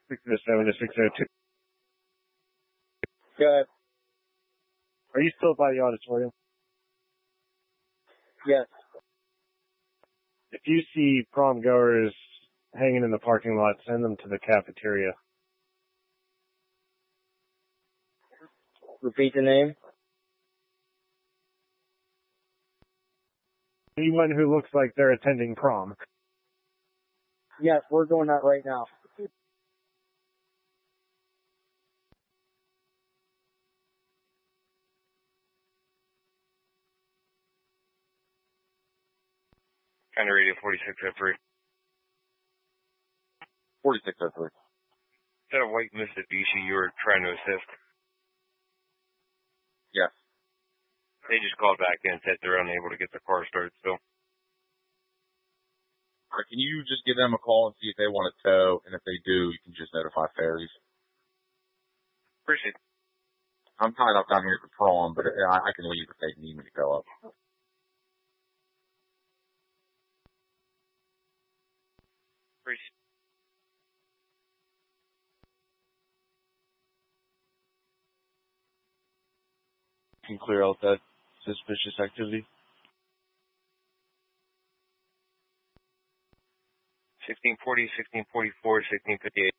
607 to 602. Good. Are you still by the auditorium? Yes. If you see prom goers hanging in the parking lot, send them to the cafeteria. Repeat the name. Anyone who looks like they're attending prom. Yes, we're doing that right now. Kind of radio 4603. 4603. Is that a white Mitsubishi you were trying to assist? Yes. They just called back in and said they're unable to get the car started still. All right, can you just give them a call and see if they want to tow? And if they do, you can just notify ferries. Appreciate it. I'm tied up down here at the prom, but I can leave if they need me to go up. Appreciate it. Can clear out that suspicious activity. 1640, 1644, 1658.